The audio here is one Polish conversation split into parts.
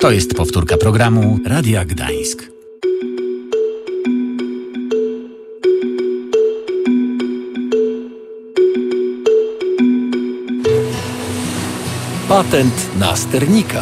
To jest powtórka programu Radia Gdańsk. Patent na sternika.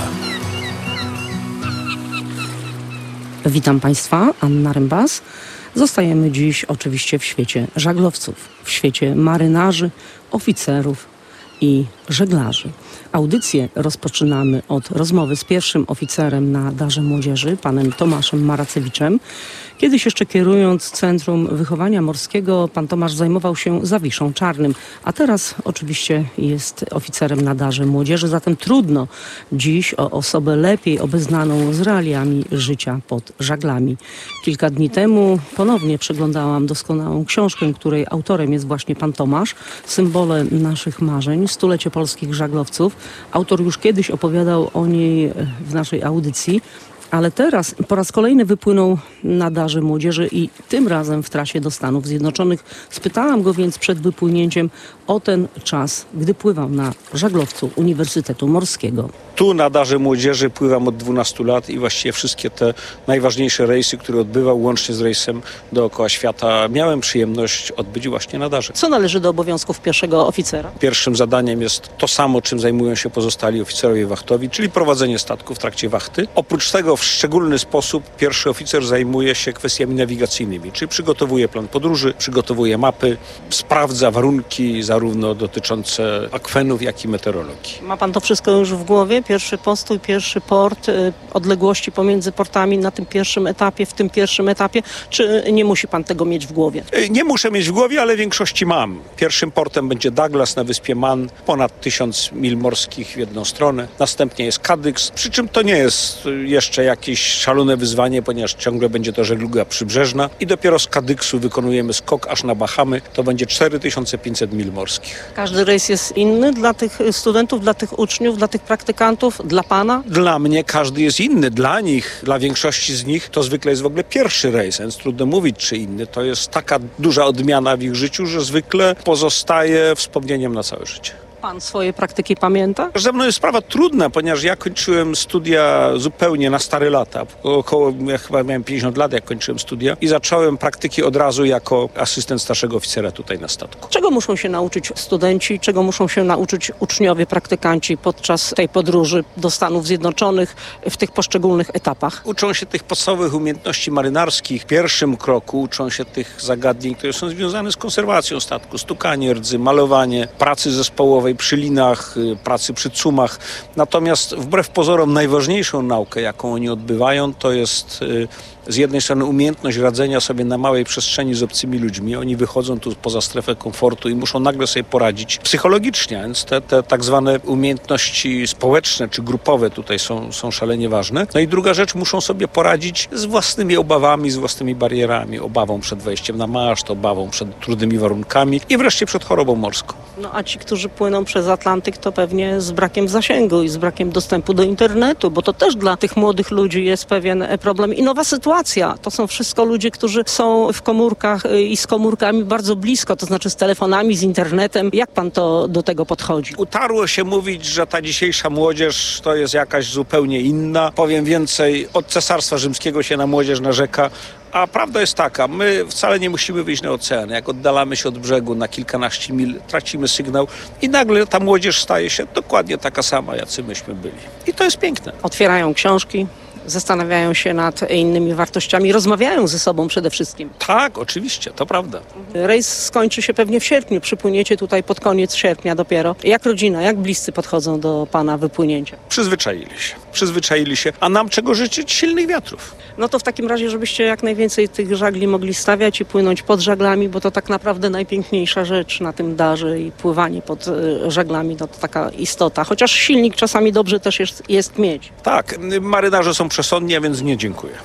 Witam Państwa, Anna Rembas. Zostajemy dziś oczywiście w świecie żaglowców, w świecie marynarzy, oficerów i żeglarzy. Audycję rozpoczynamy od rozmowy z pierwszym oficerem na Darze Młodzieży, panem Tomaszem Maracewiczem. Kiedyś jeszcze kierując Centrum Wychowania Morskiego, pan Tomasz zajmował się Zawiszą Czarnym, a teraz oczywiście jest oficerem na Darze Młodzieży, zatem trudno dziś o osobę lepiej obeznaną z realiami życia pod żaglami. Kilka dni temu ponownie przeglądałam doskonałą książkę, której autorem jest właśnie pan Tomasz, Symbole naszych marzeń, stulecie polskich żaglowców. Autor już kiedyś opowiadał o niej w naszej audycji, ale teraz po raz kolejny wypłynął na Darze Młodzieży i tym razem w trasie do Stanów Zjednoczonych. Spytałam go więc przed wypłynięciem o ten czas, gdy pływał na żaglowcu Uniwersytetu Morskiego. Tu na Darze Młodzieży pływam od 12 lat i właściwie wszystkie te najważniejsze rejsy, które odbywał, łącznie z rejsem dookoła świata, miałem przyjemność odbyć właśnie na Darze. Co należy do obowiązków pierwszego oficera? Pierwszym zadaniem jest to samo, czym zajmują się pozostali oficerowie wachtowi, czyli prowadzenie statku w trakcie wachty. Oprócz tego w szczególny sposób pierwszy oficer zajmuje się kwestiami nawigacyjnymi, czyli przygotowuje plan podróży, przygotowuje mapy, sprawdza warunki zarówno dotyczące akwenów, jak i meteorologii. Ma pan to wszystko już w głowie? Pierwszy postój, pierwszy port, odległości pomiędzy portami na tym pierwszym etapie, w tym pierwszym etapie, czy nie musi pan tego mieć w głowie? Nie muszę mieć w głowie, ale w większości mam. Pierwszym portem będzie Douglas na wyspie Man, ponad 1000 mil morskich w jedną stronę. Następnie jest Cadix, przy czym to nie jest jeszcze jakieś szalone wyzwanie, ponieważ ciągle będzie to żegluga przybrzeżna i dopiero z Cadixu wykonujemy skok aż na Bahamy. To będzie 4500 mil morskich. Każdy rejs jest inny dla tych studentów, dla tych uczniów, dla tych praktykantów, dla pana? Dla mnie każdy jest inny. Dla nich, dla większości z nich to zwykle jest w ogóle pierwszy rejs, więc trudno mówić, czy inny. To jest taka duża odmiana w ich życiu, że zwykle pozostaje wspomnieniem na całe życie. Pan swoje praktyki pamięta? Ze mną jest sprawa trudna, ponieważ ja kończyłem studia zupełnie na stare lata. Ja chyba miałem 50 lat, jak kończyłem studia i zacząłem praktyki od razu jako asystent starszego oficera tutaj na statku. Czego muszą się nauczyć studenci, czego muszą się nauczyć uczniowie, praktykanci podczas tej podróży do Stanów Zjednoczonych w tych poszczególnych etapach? Uczą się tych podstawowych umiejętności marynarskich. W pierwszym kroku uczą się tych zagadnień, które są związane z konserwacją statku, stukanie rdzy, malowanie, pracy zespołowej przy linach, pracy przy cumach. Natomiast wbrew pozorom najważniejszą naukę, jaką oni odbywają, to jest z jednej strony umiejętność radzenia sobie na małej przestrzeni z obcymi ludźmi. Oni wychodzą tu poza strefę komfortu i muszą nagle sobie poradzić psychologicznie, więc te tak zwane umiejętności społeczne czy grupowe tutaj są szalenie ważne. No i druga rzecz, muszą sobie poradzić z własnymi obawami, z własnymi barierami. Obawą przed wejściem na maszt, obawą przed trudnymi warunkami i wreszcie przed chorobą morską. No a ci, którzy płyną przez Atlantyk, to pewnie z brakiem zasięgu i z brakiem dostępu do internetu, bo to też dla tych młodych ludzi jest pewien problem i nowa sytuacja. To są wszystko ludzie, którzy są w komórkach i z komórkami bardzo blisko, to znaczy z telefonami, z internetem. Jak pan do tego podchodzi? Utarło się mówić, że ta dzisiejsza młodzież to jest jakaś zupełnie inna. Powiem więcej, od Cesarstwa Rzymskiego się na młodzież narzeka. A prawda jest taka, my wcale nie musimy wyjść na ocean. Jak oddalamy się od brzegu na kilkanaście mil, tracimy sygnał i nagle ta młodzież staje się dokładnie taka sama, jacy myśmy byli. I to jest piękne. Otwierają książki, zastanawiają się nad innymi wartościami, rozmawiają ze sobą przede wszystkim. Tak, oczywiście, to prawda. Rejs skończy się pewnie w sierpniu, przypłyniecie tutaj pod koniec sierpnia dopiero. Jak rodzina, jak bliscy podchodzą do pana wypłynięcia? Przyzwyczaili się, a nam czego życzyć? Silnych wiatrów. No to w takim razie, żebyście jak najwięcej tych żagli mogli stawiać i płynąć pod żaglami, bo to tak naprawdę najpiękniejsza rzecz na tym Darze i pływanie pod żaglami, no to taka istota. Chociaż silnik czasami dobrze też jest mieć. Tak, marynarze są przesądni, a więc nie dziękuję.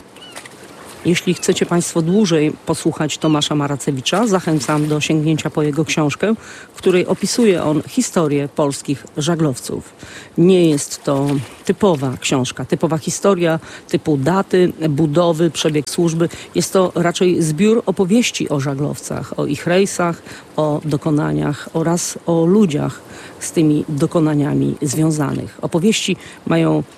Jeśli chcecie Państwo dłużej posłuchać Tomasza Maracewicza, zachęcam do sięgnięcia po jego książkę, w której opisuje on historię polskich żaglowców. Nie jest to typowa książka, typowa historia typu daty, budowy, przebieg służby. Jest to raczej zbiór opowieści o żaglowcach, o ich rejsach, o dokonaniach oraz o ludziach z tymi dokonaniami związanych. Opowieści mają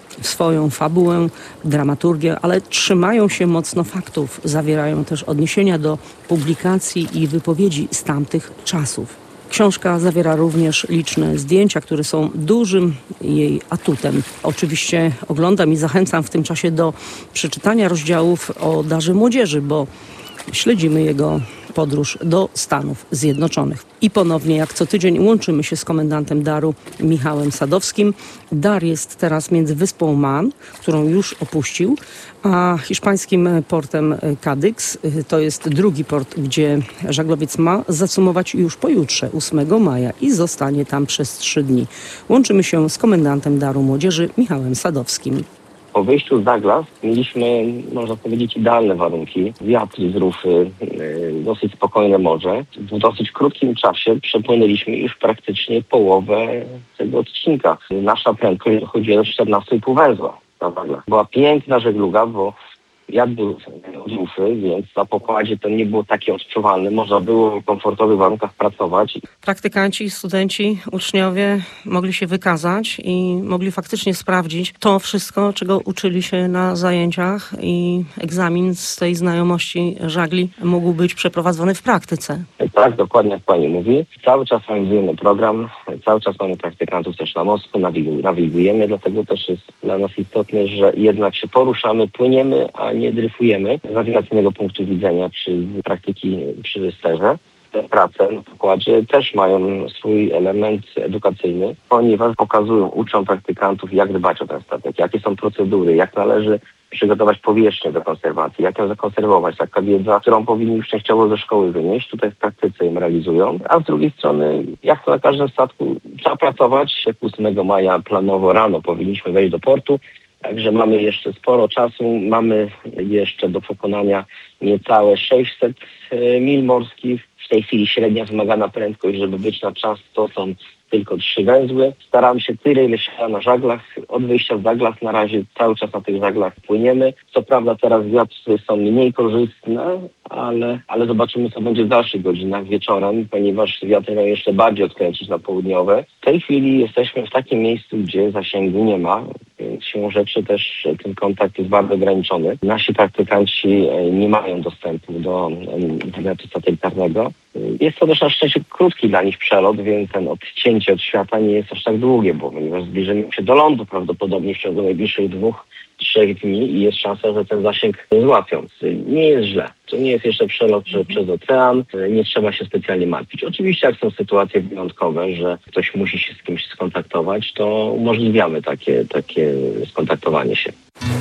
w swoją fabułę, dramaturgię, ale trzymają się mocno faktów. Zawierają też odniesienia do publikacji i wypowiedzi z tamtych czasów. Książka zawiera również liczne zdjęcia, które są dużym jej atutem. Oczywiście oglądam i zachęcam w tym czasie do przeczytania rozdziałów o Darze Młodzieży, bo śledzimy jego podróż do Stanów Zjednoczonych. I ponownie, jak co tydzień, łączymy się z komendantem Daru, Michałem Sadowskim. Dar jest teraz między wyspą Man, którą już opuścił, a hiszpańskim portem Cadix. To jest drugi port, gdzie żaglowiec ma zacumować już pojutrze, 8 maja i zostanie tam przez 3 dni. Łączymy się z komendantem Daru Młodzieży, Michałem Sadowskim. Po wyjściu z Douglas mieliśmy, można powiedzieć, idealne warunki. Wiatry z rufy, dosyć spokojne morze. W dosyć krótkim czasie przepłynęliśmy już praktycznie połowę tego odcinka. Nasza prędkość dochodziła do 14,5 węzła na Douglas. Była piękna żegluga, bo wiatr był od rufy, więc na pokładzie to nie było takie odczuwalne. Można było w komfortowych warunkach pracować. Praktykanci, studenci, uczniowie mogli się wykazać i mogli faktycznie sprawdzić to wszystko, czego uczyli się na zajęciach, i egzamin z tej znajomości żagli mógł być przeprowadzony w praktyce. Tak, dokładnie jak pani mówi. Cały czas realizujemy program, cały czas mamy praktykantów też na mostku, nawigujemy, dlatego też jest dla nas istotne, że jednak się poruszamy, płyniemy, a nie dryfujemy. Z nawigacyjnego punktu widzenia przy praktyki przy sterze. Te prace na pokładzie też mają swój element edukacyjny, ponieważ uczą praktykantów, jak dbać o ten statek, jakie są procedury, jak należy przygotować powierzchnię do konserwacji, jak ją zakonserwować. Taka wiedza, którą powinni już częściowo ze szkoły wynieść, tutaj w praktyce ją realizują. A z drugiej strony, jak to na każdym statku, trzeba pracować. 8 maja planowo rano powinniśmy wejść do portu, także mamy jeszcze sporo czasu. Mamy jeszcze do pokonania niecałe 600 mil morskich. W tej chwili średnia wymagana prędkość, żeby być na czas, to są tylko 3 węzły. Staramy się tyle, ile się da na żaglach. Od wyjścia z Douglas na razie cały czas na tych żaglach płyniemy. Co prawda teraz wiatry są mniej korzystne, ale zobaczymy, co będzie w dalszych godzinach wieczorem, ponieważ wiatry mają jeszcze bardziej odkręcić na południowe. W tej chwili jesteśmy w takim miejscu, gdzie zasięgu nie ma, więc siłą rzeczy też ten kontakt jest bardzo ograniczony. Nasi praktykanci nie mają dostępu do internetu satelitarnego. Jest to też na szczęście krótki dla nich przelot, więc ten odcięcie od świata nie jest aż tak długie, bo ponieważ zbliżymy się do lądu prawdopodobnie w ciągu najbliższych 2-3 dni i jest szansa, że ten zasięg złapią. Nie jest źle. To nie jest jeszcze przelot przez ocean. Nie trzeba się specjalnie martwić. Oczywiście jak są sytuacje wyjątkowe, że ktoś musi się z kimś skontaktować, to umożliwiamy takie skontaktowanie się.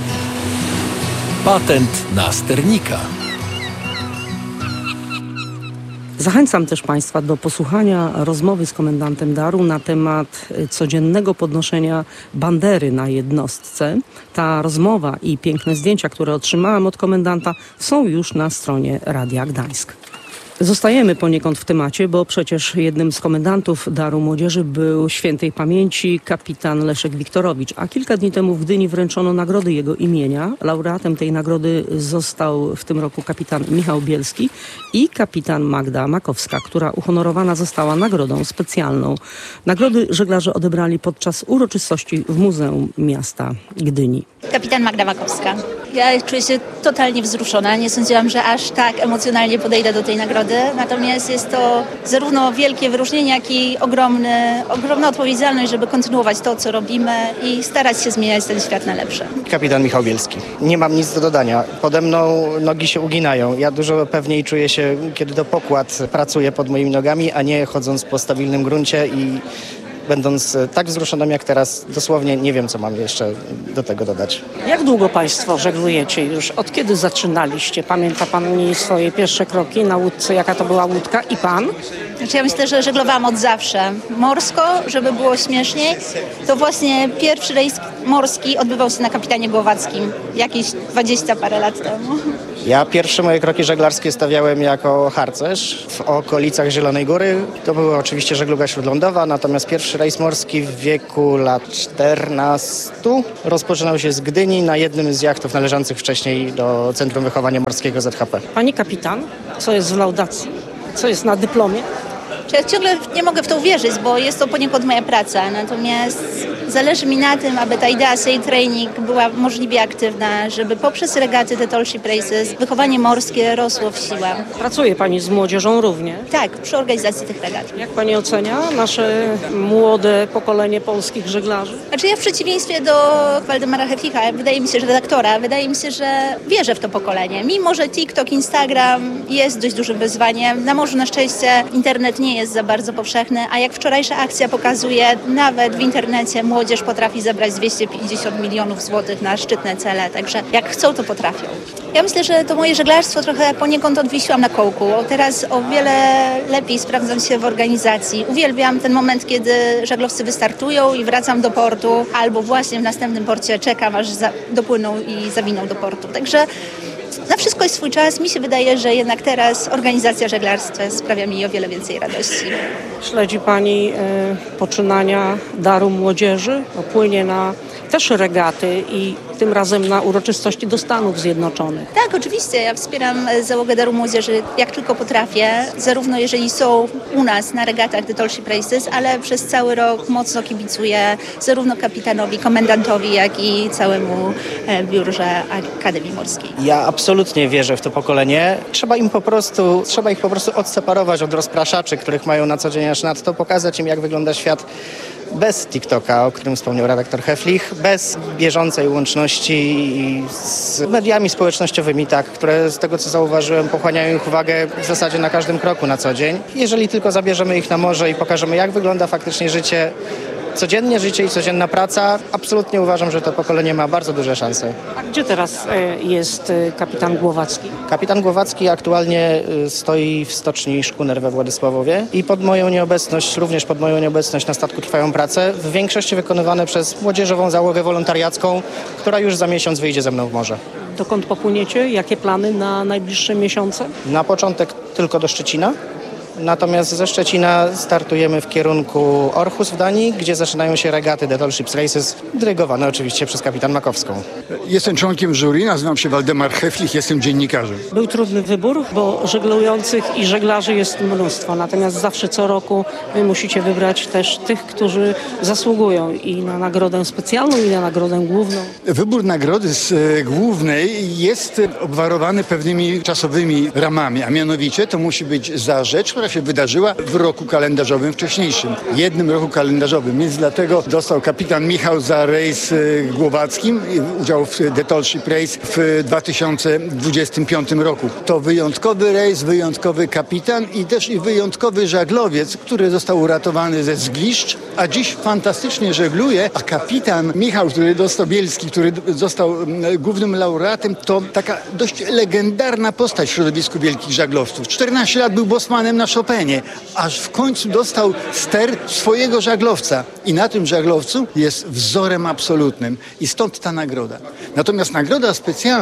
Patent na sternika. Zachęcam też Państwa do posłuchania rozmowy z komendantem Daru na temat codziennego podnoszenia bandery na jednostce. Ta rozmowa i piękne zdjęcia, które otrzymałam od komendanta, są już na stronie Radia Gdańsk. Zostajemy poniekąd w temacie, bo przecież jednym z komendantów Daru Młodzieży był świętej pamięci kapitan Leszek Wiktorowicz, a kilka dni temu w Gdyni wręczono nagrody jego imienia. Laureatem tej nagrody został w tym roku kapitan Michał Bielski i kapitan Magda Makowska, która uhonorowana została nagrodą specjalną. Nagrody żeglarze odebrali podczas uroczystości w Muzeum Miasta Gdyni. Kapitan Magda Makowska. Ja czuję się totalnie wzruszona. Nie sądziłam, że aż tak emocjonalnie podejdę do tej nagrody. Natomiast jest to zarówno wielkie wyróżnienie, jak i ogromna odpowiedzialność, żeby kontynuować to, co robimy i starać się zmieniać ten świat na lepsze. Kapitan Michał Bielski. Nie mam nic do dodania. Pode mną nogi się uginają. Ja dużo pewniej czuję się, kiedy to pokład pracuje pod moimi nogami, a nie chodząc po stabilnym gruncie i będąc tak wzruszonym jak teraz, dosłownie nie wiem, co mam jeszcze do tego dodać. Jak długo Państwo żeglujecie już? Od kiedy zaczynaliście? Pamięta Pani swoje pierwsze kroki na łódce? Jaka to była łódka? I Pan? Znaczy ja myślę, że żeglowałam od zawsze. Morsko, żeby było śmieszniej, to właśnie pierwszy rejs morski odbywał się na Kapitanie Głowackim jakieś 20 parę lat temu. Ja pierwsze moje kroki żeglarskie stawiałem jako harcerz w okolicach Zielonej Góry. To była oczywiście żegluga śródlądowa, natomiast pierwszy rejs morski w wieku lat 14 rozpoczynał się z Gdyni na jednym z jachtów należących wcześniej do Centrum Wychowania Morskiego ZHP. Pani kapitan, co jest w laudacji? Co jest na dyplomie? Ja ciągle nie mogę w to uwierzyć, bo jest to poniekąd moja praca, natomiast Zależy mi na tym, aby ta idea sail training była możliwie aktywna, żeby poprzez regaty The Tall Ship Races wychowanie morskie rosło w siłę. Pracuje Pani z młodzieżą również. Tak, przy organizacji tych regat. Jak Pani ocenia nasze młode pokolenie polskich żeglarzy? Znaczy ja w przeciwieństwie do Waldemara Heflicha, wydaje mi się, że redaktora, wydaje mi się, że wierzę w to pokolenie. Mimo że TikTok, Instagram jest dość dużym wyzwaniem, na morzu na szczęście internet nie jest za bardzo powszechny, a jak wczorajsza akcja pokazuje, nawet w internecie młodzież potrafi zebrać 250 milionów złotych na szczytne cele, także jak chcą, to potrafią. Ja myślę, że to moje żeglarstwo trochę poniekąd odwisiłam na kołku. Teraz o wiele lepiej sprawdzam się w organizacji. Uwielbiam ten moment, kiedy żaglowcy wystartują i wracam do portu, albo właśnie w następnym porcie czekam, aż dopłyną i zawiną do portu. Także na wszystko jest swój czas. Mi się wydaje, że jednak teraz organizacja żeglarstwa sprawia mi o wiele więcej radości. Śledzi Pani poczynania Daru Młodzieży? Płynie na też regaty i tym razem na uroczystości do Stanów Zjednoczonych. Tak, oczywiście. Ja wspieram załogę Daru Młodzieży jak tylko potrafię, zarówno jeżeli są u nas na regatach The Tall Ship Races, ale przez cały rok mocno kibicuję zarówno kapitanowi, komendantowi, jak i całemu biurze Akademii Morskiej. Ja absolutnie wierzę w to pokolenie. Trzeba ich po prostu odseparować od rozpraszaczy, których mają na co dzień, aż nadto pokazać im, jak wygląda świat bez TikToka, o którym wspomniał redaktor Heflich, bez bieżącej łączności z mediami społecznościowymi, które z tego co zauważyłem pochłaniają ich uwagę w zasadzie na każdym kroku na co dzień. Jeżeli tylko zabierzemy ich na morze i pokażemy, jak wygląda faktycznie życie, codzienne życie i codzienna praca, absolutnie uważam, że to pokolenie ma bardzo duże szanse. A gdzie teraz jest kapitan Głowacki? Kapitan Głowacki aktualnie stoi w stoczni Szkuner we Władysławowie i również pod moją nieobecność na statku trwają prace, w większości wykonywane przez młodzieżową załogę wolontariacką, która już za miesiąc wyjdzie ze mną w morze. Dokąd popłyniecie? Jakie plany na najbliższe miesiące? Na początek tylko do Szczecina. Natomiast ze Szczecina startujemy w kierunku Orhus w Danii, gdzie zaczynają się regaty The Tall Ship Races, dyrygowane oczywiście przez kapitan Makowską. Jestem członkiem jury, nazywam się Waldemar Heflich, jestem dziennikarzem. Był trudny wybór, bo żeglujących i żeglarzy jest mnóstwo, natomiast zawsze co roku wy musicie wybrać też tych, którzy zasługują i na nagrodę specjalną, i na nagrodę główną. Wybór nagrody głównej jest obwarowany pewnymi czasowymi ramami, a mianowicie to musi być za rzecz, która się wydarzyła w roku kalendarzowym wcześniejszym, jednym roku kalendarzowym, więc dlatego dostał kapitan Michał za rejs głowackim, udział w The Tall Ship Race w 2025 roku. To wyjątkowy rejs, wyjątkowy kapitan i też i wyjątkowy żaglowiec, który został uratowany ze zgliszcz, a dziś fantastycznie żegluje, a kapitan Michał, Bielski, który został głównym laureatem, to taka dość legendarna postać w środowisku wielkich żaglowców. 14 lat był bosmanem na Chopinie, aż w końcu dostał ster swojego żaglowca i na tym żaglowcu jest wzorem absolutnym i stąd ta nagroda. Natomiast nagroda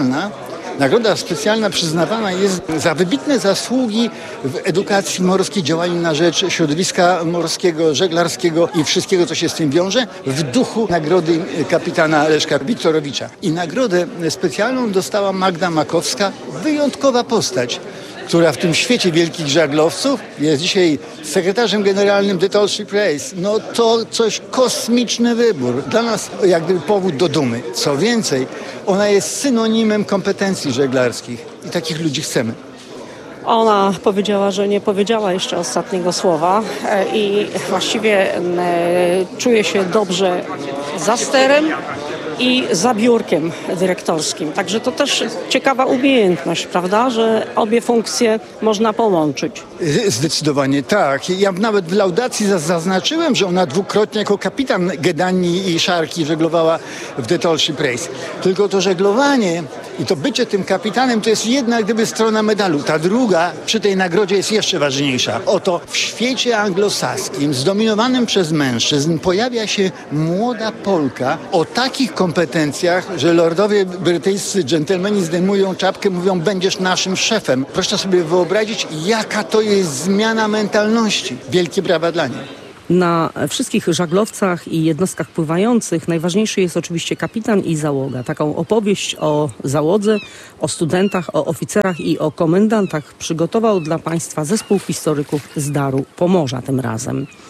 specjalna przyznawana jest za wybitne zasługi w edukacji morskiej, działaniu na rzecz środowiska morskiego, żeglarskiego i wszystkiego, co się z tym wiąże, w duchu nagrody kapitana Leszka Wiktorowicza. I nagrodę specjalną dostała Magda Makowska, wyjątkowa postać, która w tym świecie wielkich żaglowców jest dzisiaj sekretarzem generalnym The Tall Ship Race. No to coś kosmiczny wybór. Dla nas jak gdyby powód do dumy. Co więcej, ona jest synonimem kompetencji żeglarskich i takich ludzi chcemy. Ona powiedziała, że nie powiedziała jeszcze ostatniego słowa i właściwie czuje się dobrze za sterem i za biurkiem dyrektorskim. Także to też ciekawa umiejętność, prawda, że obie funkcje można połączyć. Zdecydowanie tak. Ja nawet w laudacji zaznaczyłem, że ona dwukrotnie jako kapitan Gedanii i Szarki żeglowała w The Tall Ship Race. Tylko to żeglowanie i to bycie tym kapitanem to jest jedna gdyby strona medalu. Ta druga przy tej nagrodzie jest jeszcze ważniejsza. Oto w świecie anglosaskim zdominowanym przez mężczyzn pojawia się młoda Polka o takich kompetencjach, że lordowie brytyjscy dżentelmeni zdejmują czapkę, mówią: będziesz naszym szefem. Proszę sobie wyobrazić, jaka to jest zmiana mentalności. Wielkie brawa dla niej. Na wszystkich żaglowcach i jednostkach pływających najważniejszy jest oczywiście kapitan i załoga. Taką opowieść o załodze, o studentach, o oficerach i o komendantach przygotował dla Państwa zespół historyków z Daru Pomorza tym razem.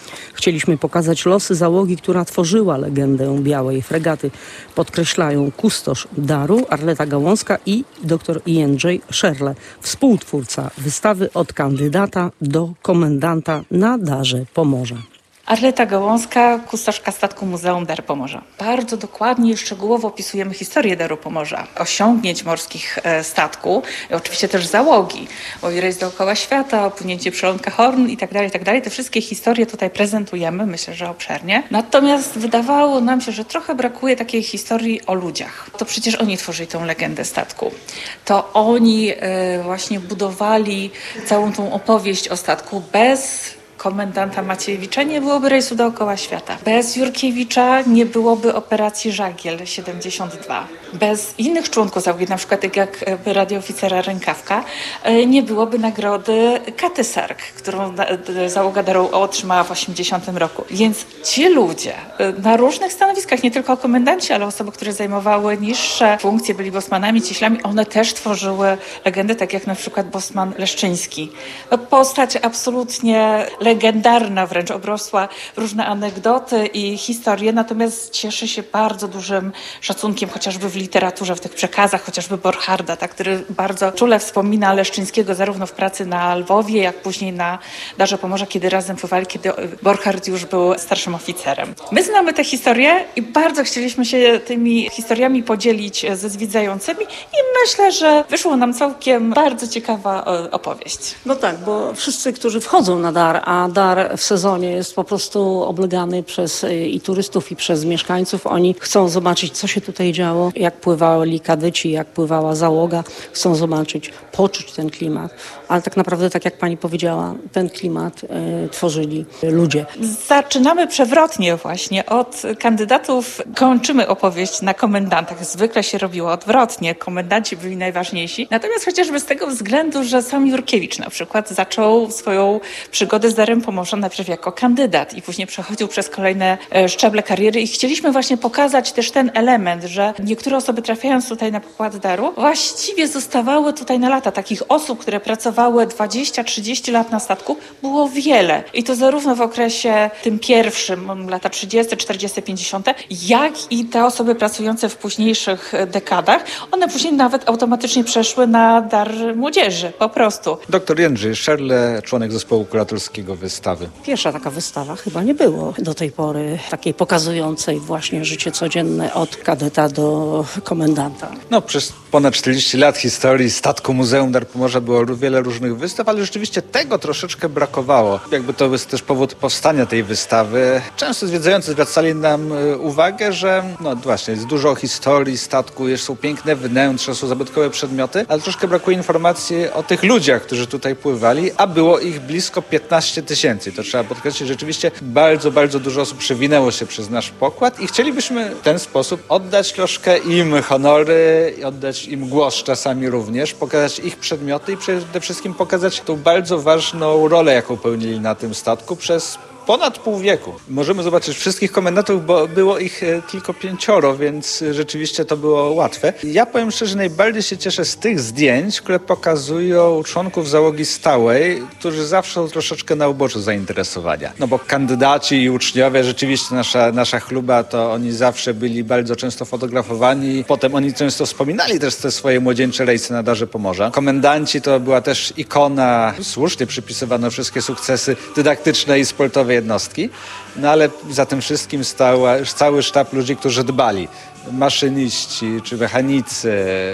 Chcieliśmy pokazać losy załogi, która tworzyła legendę białej fregaty. Podkreślają kustosz Daru, Arleta Gałązka i dr Jędrzej Szerle, współtwórca wystawy Od kandydata do komendanta na Darze Pomorza. Arleta Gałązka, kustoszka statku Muzeum Dar Pomorza. Bardzo dokładnie i szczegółowo opisujemy historię Daru Pomorza, osiągnięć morskich statku, i oczywiście też załogi, bo i rejs dookoła świata, opłynięcie przylądka Horn i tak dalej. Te wszystkie historie tutaj prezentujemy, myślę, że obszernie. Natomiast wydawało nam się, że trochę brakuje takiej historii o ludziach. To przecież oni tworzyli tą legendę statku. To oni właśnie budowali całą tą opowieść o statku. Bez komendanta Maciejewicza nie byłoby rejsu dookoła świata. Bez Jurkiewicza nie byłoby operacji Żagiel 72. Bez innych członków załogi, na przykład jak radiooficera Rękawka, nie byłoby nagrody Katysark, którą załoga Daru otrzymała w 80 roku. Więc ci ludzie na różnych stanowiskach, nie tylko komendanci, ale osoby, które zajmowały niższe funkcje, byli bosmanami, cieślami, one też tworzyły legendy, tak jak na przykład bosman Leszczyński. Postać absolutnie legendarna, wręcz obrosła w różne anegdoty i historie, natomiast cieszy się bardzo dużym szacunkiem, chociażby w literaturze, w tych przekazach, chociażby Borcharda, który bardzo czule wspomina Leszczyńskiego zarówno w pracy na Lwowie, jak później na Darze Pomorza, kiedy razem pływali, kiedy Borchard już był starszym oficerem. My znamy te historie i bardzo chcieliśmy się tymi historiami podzielić ze zwiedzającymi i myślę, że wyszło nam całkiem bardzo ciekawa opowieść. No tak, bo wszyscy, którzy wchodzą na Dar, a Dar w sezonie jest po prostu oblegany przez i turystów, i przez mieszkańców. Oni chcą zobaczyć, co się tutaj działo, jak pływali kadyci, jak pływała załoga. Chcą zobaczyć, poczuć ten klimat. Ale tak naprawdę, tak jak pani powiedziała, ten klimat tworzyli ludzie. Zaczynamy przewrotnie właśnie. Od kandydatów kończymy opowieść na komendantach. Zwykle się robiło odwrotnie. Komendanci byli najważniejsi. Natomiast chociażby z tego względu, że sam Jurkiewicz na przykład zaczął swoją przygodę z Darem Pomorza najpierw jako kandydat i później przechodził przez kolejne szczeble kariery i chcieliśmy właśnie pokazać też ten element, że niektóre osoby trafiając tutaj na pokład Daru właściwie zostawały tutaj na lata. Takich osób, które pracowały 20-30 lat na statku było wiele. I to zarówno w okresie tym pierwszym, lata 30, 40, 50, jak i te osoby pracujące w późniejszych dekadach. One później nawet automatycznie przeszły na Dar Młodzieży, po prostu. Dr Jędrzej Szerle, członek zespołu kuratorskiego wystawy. Pierwsza taka wystawa chyba nie było do tej pory takiej pokazującej właśnie życie codzienne od kadeta do komendanta. No, przez ponad 40 lat historii statku Muzeum Dar Pomorza było wiele różnych wystaw, ale rzeczywiście tego troszeczkę brakowało. Jakby to jest też powód powstania tej wystawy. Często zwiedzający zwracali nam uwagę, że no właśnie, jest dużo historii statku, są piękne wnętrza, są zabytkowe przedmioty, ale troszkę brakuje informacji o tych ludziach, którzy tutaj pływali, a było ich blisko 15 000. To trzeba podkreślić, rzeczywiście bardzo, bardzo dużo osób przewinęło się przez nasz pokład i chcielibyśmy w ten sposób oddać troszkę im honory, oddać im głos czasami również, pokazać ich przedmioty i przede wszystkim pokazać tą bardzo ważną rolę, jaką pełnili na tym statku przez ponad pół wieku. Możemy zobaczyć wszystkich komendantów, bo było ich tylko 5, więc rzeczywiście to było łatwe. Ja powiem szczerze, najbardziej się cieszę z tych zdjęć, które pokazują członków załogi stałej, którzy zawsze są troszeczkę na uboczu zainteresowania. No bo kandydaci i uczniowie, rzeczywiście nasza chluba, to oni zawsze byli bardzo często fotografowani. Potem oni często wspominali też te swoje młodzieńcze rejsy na Darze Pomorza. Komendanci to była też ikona, słusznie przypisywano wszystkie sukcesy dydaktyczne i sportowe jednostki, no ale za tym wszystkim stał cały sztab ludzi, którzy dbali. Maszyniści, czy mechanicy,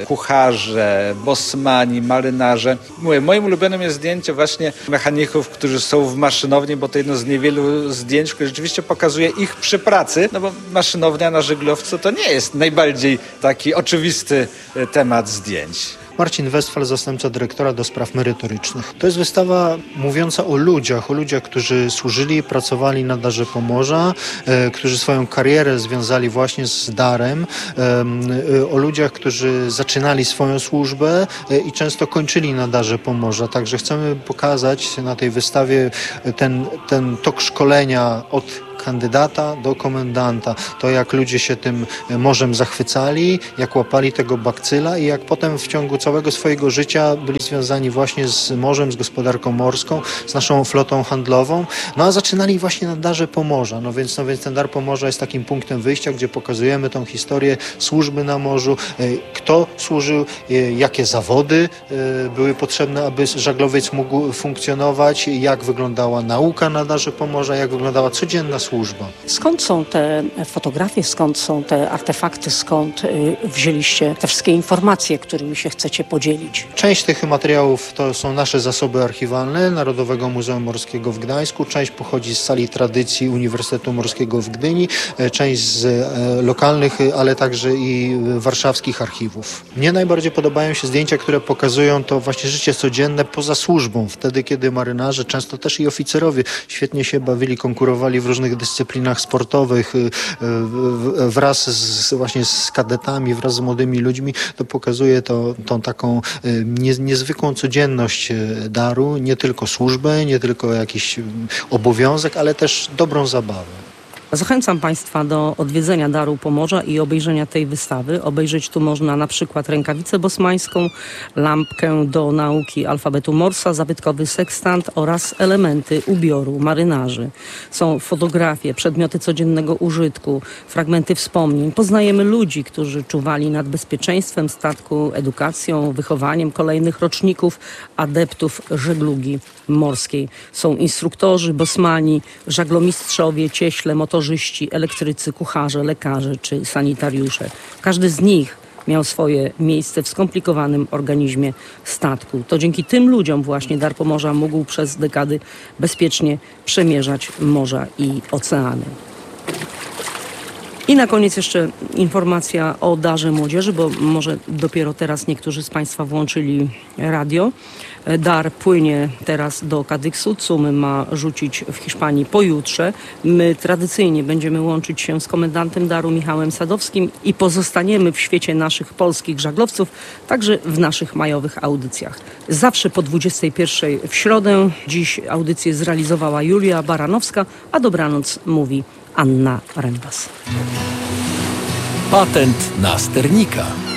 kucharze, bosmani, marynarze. Moim ulubionym jest zdjęcie właśnie mechaników, którzy są w maszynowni, bo to jedno z niewielu zdjęć, które rzeczywiście pokazuje ich przy pracy, no bo maszynownia na żaglowcu to nie jest najbardziej taki oczywisty temat zdjęć. Marcin Westfal, zastępca dyrektora do spraw merytorycznych. To jest wystawa mówiąca o ludziach, którzy służyli, pracowali na Darze Pomorza, którzy swoją karierę związali właśnie z Darem, o ludziach, którzy zaczynali swoją służbę i często kończyli na Darze Pomorza. Także chcemy pokazać na tej wystawie ten tok szkolenia od kandydata do komendanta. To jak ludzie się tym morzem zachwycali, jak łapali tego bakcyla i jak potem w ciągu całego swojego życia byli związani właśnie z morzem, z gospodarką morską, z naszą flotą handlową. No a zaczynali właśnie na Darze Pomorza. No więc ten Dar Pomorza jest takim punktem wyjścia, gdzie pokazujemy tą historię służby na morzu, kto służył, jakie zawody były potrzebne, aby żaglowiec mógł funkcjonować, jak wyglądała nauka na Darze Pomorza, jak wyglądała codzienna służba. Skąd są te fotografie, skąd są te artefakty, skąd wzięliście te wszystkie informacje, którymi się chcecie podzielić? Część tych materiałów to są nasze zasoby archiwalne Narodowego Muzeum Morskiego w Gdańsku, część pochodzi z sali tradycji Uniwersytetu Morskiego w Gdyni, część z lokalnych, ale także i warszawskich archiwów. Mnie najbardziej podobają się zdjęcia, które pokazują to właśnie życie codzienne poza służbą, wtedy kiedy marynarze, często też i oficerowie świetnie się bawili, konkurowali w różnych dyscyplinach sportowych wraz właśnie z kadetami, wraz z młodymi ludźmi. To pokazuje tą taką niezwykłą codzienność daru, nie tylko służbę, nie tylko jakiś obowiązek, ale też dobrą zabawę. Zachęcam Państwa do odwiedzenia Daru Pomorza i obejrzenia tej wystawy. Obejrzeć tu można na przykład rękawicę bosmańską, lampkę do nauki alfabetu Morsa, zabytkowy sekstant oraz elementy ubioru marynarzy. Są fotografie, przedmioty codziennego użytku, fragmenty wspomnień. Poznajemy ludzi, którzy czuwali nad bezpieczeństwem statku, edukacją, wychowaniem kolejnych roczników adeptów żeglugi morskiej. Są instruktorzy, bosmani, żaglomistrzowie, cieśle, motorzyści, elektrycy, kucharze, lekarze czy sanitariusze. Każdy z nich miał swoje miejsce w skomplikowanym organizmie statku. To dzięki tym ludziom właśnie Dar Pomorza mógł przez dekady bezpiecznie przemierzać morza i oceany. I na koniec jeszcze informacja o Darze Młodzieży, bo może dopiero teraz niektórzy z Państwa włączyli radio. Dar płynie teraz do Kadyksu. Cumy ma rzucić w Hiszpanii pojutrze. My tradycyjnie będziemy łączyć się z komendantem Daru Michałem Sadowskim i pozostaniemy w świecie naszych polskich żaglowców, także w naszych majowych audycjach. Zawsze po 21:00 w środę. Dziś audycję zrealizowała Julia Baranowska, a dobranoc mówi Anna Rembas. Patent na sternika.